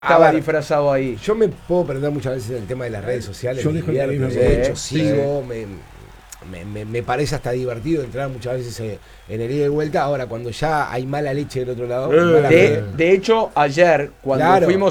estaba disfrazado ahí. Yo me puedo prender muchas veces en el tema de las redes sociales. Yo me dejo divierto, la misma de hecho, sí. sigo, me parece hasta divertido entrar muchas veces en el ida y vuelta. Ahora, cuando ya hay mala leche del otro lado, De hecho, ayer, cuando Claro. fuimos